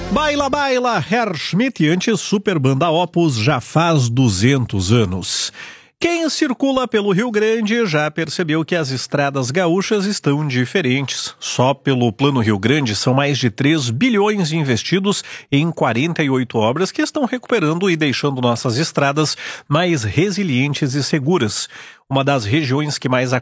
Baila, baila, Herr Schmidt, antes Super Banda Opus, já faz 200 anos. Quem circula pelo Rio Grande já percebeu que as estradas gaúchas estão diferentes. Só pelo Plano Rio Grande são mais de 3 bilhões investidos em 48 obras que estão recuperando e deixando nossas estradas mais resilientes e seguras. Uma das regiões que mais